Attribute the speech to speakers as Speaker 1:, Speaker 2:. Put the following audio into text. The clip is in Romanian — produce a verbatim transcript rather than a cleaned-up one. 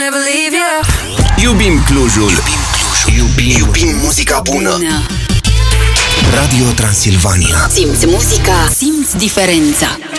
Speaker 1: never leave you.
Speaker 2: Iubim Clujul. Iubim Clujul. Iubim, iubim muzica bună. bună. Radio Transilvania.
Speaker 3: Simți muzica, simți diferența.